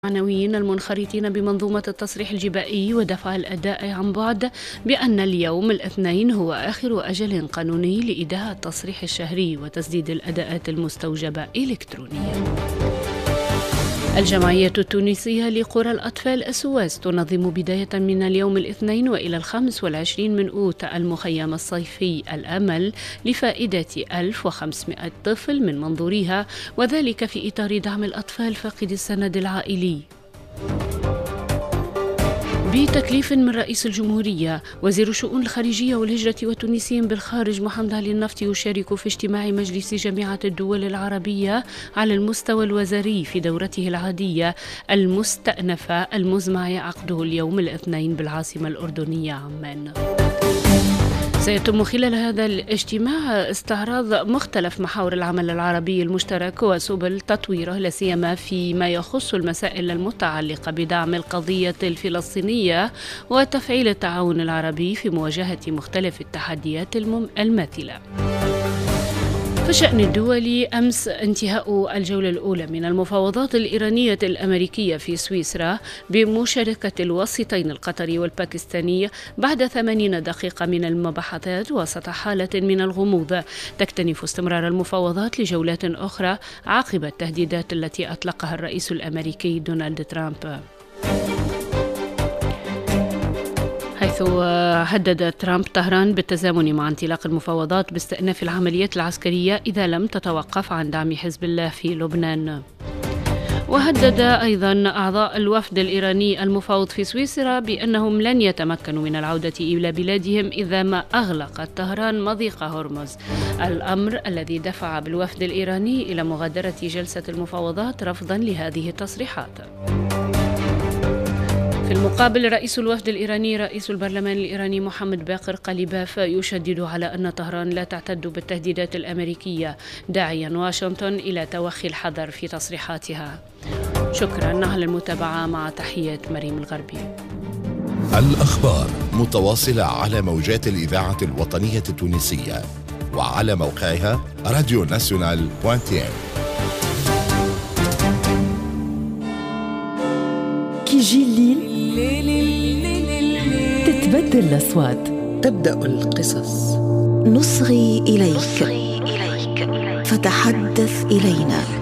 المعنويين المنخرطين بمنظومة التصريح الجبائي ودفع الأداء عن بعد بأن اليوم الاثنين هو آخر أجل قانوني لإيداع التصريح الشهري وتسديد الأداءات المستوجبة إلكترونيا. الجمعية التونسية لقرى الأطفال السواس تنظم بداية من اليوم الاثنين وإلى 25 من أوت المخيم الصيفي الأمل لفائدة 1500 طفل من منظورها، وذلك في إطار دعم الأطفال فاقد السند العائلي. بتكليف من رئيس الجمهورية، وزير الشؤون الخارجية والهجرة والتونسيين بالخارج محمد علي النفطي يشارك في اجتماع مجلس جامعة الدول العربية على المستوى الوزاري في دورته العادية المستأنفة المزمع عقده اليوم الاثنين بالعاصمة الأردنية عمان. سيتم خلال هذا الاجتماع استعراض مختلف محاور العمل العربي المشترك وسبل تطويره، لا سيما فيما يخص المسائل المتعلقة بدعم القضية الفلسطينية وتفعيل التعاون العربي في مواجهة مختلف التحديات الماثلة. فشأن الدول أمس انتهاء الجولة الأولى من المفاوضات الإيرانية الأمريكية في سويسرا بمشاركة الوسيطين القطري والباكستاني بعد 80 دقيقة من المباحثات وسط حالة من الغموض. تكتنف استمرار المفاوضات لجولات أخرى عقب التهديدات التي أطلقها الرئيس الأمريكي دونالد ترامب، حيث هدد ترامب طهران بالتزامن مع انطلاق المفاوضات باستئناف العمليات العسكرية إذا لم تتوقف عن دعم حزب الله في لبنان. وهدد أيضا أعضاء الوفد الإيراني المفاوض في سويسرا بأنهم لن يتمكنوا من العودة إلى بلادهم إذا ما أغلقت طهران مضيق هرمز، الأمر الذي دفع بالوفد الإيراني إلى مغادرة جلسة المفاوضات رفضا لهذه التصريحات. في المقابل، رئيس الوفد الإيراني رئيس البرلمان الإيراني محمد باقر قليباف يشدد على أن طهران لا تعتد بالتهديدات الأمريكية، داعيا واشنطن إلى توخي الحذر في تصريحاتها. شكرا على المتابعة، مع تحيات مريم الغربي. الأخبار متواصلة على موجات الإذاعة الوطنية التونسية وعلى موقعها radionational.tn. كي يجي الليل تتبدل الأصوات، تبدأ القصص، نصغي إليك فتحدث إلينا.